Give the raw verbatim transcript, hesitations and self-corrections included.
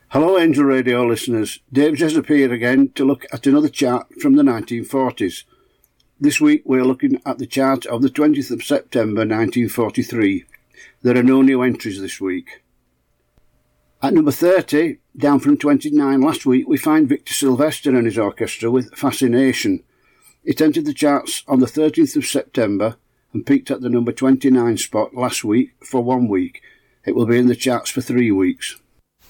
Hello Angel Radio listeners, Dave Jessup here again to look at another chart from the nineteen forties. This week we're looking at the chart of the twentieth of September nineteen forty-three. There are no new entries this week. At number thirty, down from twenty-nine last week, we find Victor Sylvester and his orchestra with Fascination. It entered the charts on the thirteenth of September and peaked at the number twenty-nine spot last week for one week. It will be in the charts for three weeks.